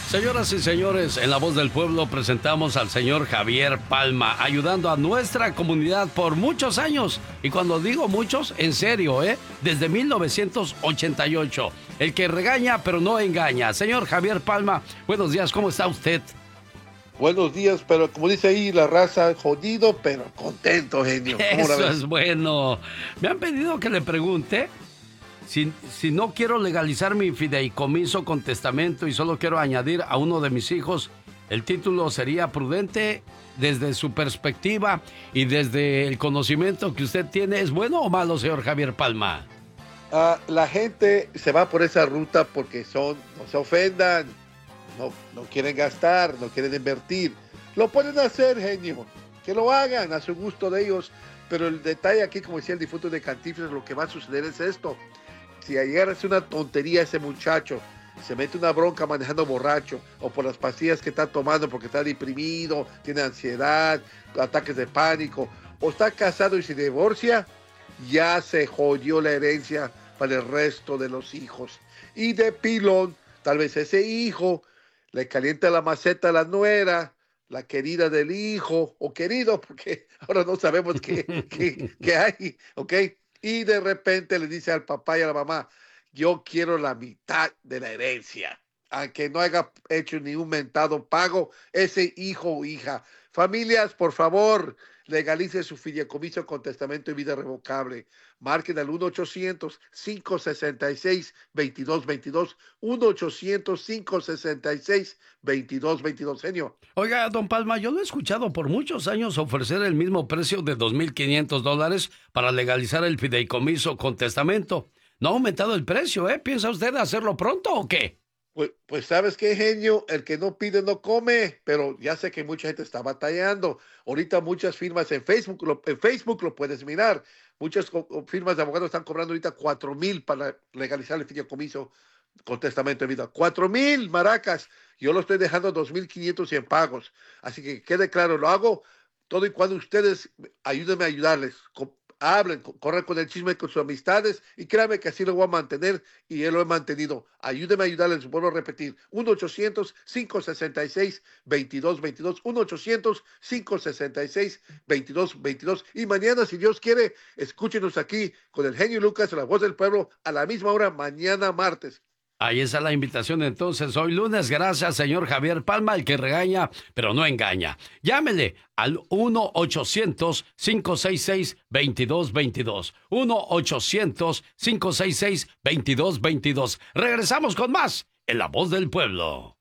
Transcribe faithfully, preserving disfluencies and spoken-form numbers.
Señoras y señores, en La Voz del Pueblo presentamos al señor Javier Palma, ayudando a nuestra comunidad por muchos años. Y cuando digo muchos, en serio, ¿eh? Desde mil novecientos ochenta y ocho. El que regaña, pero no engaña. Señor Javier Palma, buenos días, ¿cómo está usted? Buenos días, pero como dice ahí la raza, jodido, pero contento, genio. Eso es bueno. Me han pedido que le pregunte... Si, si no quiero legalizar mi fideicomiso con testamento y solo quiero añadir a uno de mis hijos, el título sería prudente desde su perspectiva y desde el conocimiento que usted tiene. ¿Es bueno o malo, señor Javier Palma? Uh, la gente se va por esa ruta porque son, no se ofendan, no, no quieren gastar, no quieren invertir. Lo pueden hacer, genio, que lo hagan a su gusto de ellos. Pero el detalle aquí, como decía el difunto de Cantinflas, lo que va a suceder es esto. Si llegara a ser una tontería ese muchacho, se mete una bronca manejando borracho o por las pastillas que está tomando porque está deprimido, tiene ansiedad, ataques de pánico, o está casado y se divorcia, ya se jodió la herencia para el resto de los hijos. Y de pilón, tal vez ese hijo le calienta la maceta a la nuera, la querida del hijo, o querido, porque ahora no sabemos qué, qué, qué hay, ¿ok? Y de repente le dice al papá y a la mamá, yo quiero la mitad de la herencia, aunque no haya hecho ni un mentado pago ese hijo o hija. Familias, por favor, legalice su fideicomiso con testamento y vida revocable. Marquen al uno ochocientos, cinco sesenta y seis, veintidós veintidós, uno ochocientos, cinco sesenta y seis, veintidós veintidós, genio. Oiga, don Palma, yo lo he escuchado por muchos años ofrecer el mismo precio de dos mil quinientos dólares para legalizar el fideicomiso con testamento. No ha aumentado el precio, ¿eh? ¿Piensa usted hacerlo pronto o qué? Pues, pues ¿sabes qué, genio? El que no pide no come, pero ya sé que mucha gente está batallando. Ahorita muchas firmas en Facebook, lo, en Facebook lo puedes mirar. Muchas firmas de abogados están cobrando ahorita cuatro mil para legalizar el fideicomiso con testamento de vida. Cuatro mil maracas. Yo lo estoy dejando dos mil quinientos en pagos. Así que quede claro, lo hago todo y cuando ustedes ayúdenme a ayudarles. Hablen, corran con el chisme con sus amistades y créanme que así lo voy a mantener y él lo he mantenido. Ayúdenme a ayudarles, vuelvo a repetir, uno ochocientos, cinco sesenta y seis, veintidós veintidós, uno ochocientos, cinco sesenta y seis, veintidós veintidós. Y mañana, si Dios quiere, escúchenos aquí con el genio Lucas, La Voz del Pueblo, a la misma hora, mañana martes. Ahí está la invitación entonces, hoy lunes, gracias señor Javier Palma, el que regaña, pero no engaña. Llámele al uno ochocientos, cinco seis seis, veintidós veintidós, uno ochocientos, cinco seis seis, veintidós veintidós. Regresamos con más en La Voz del Pueblo.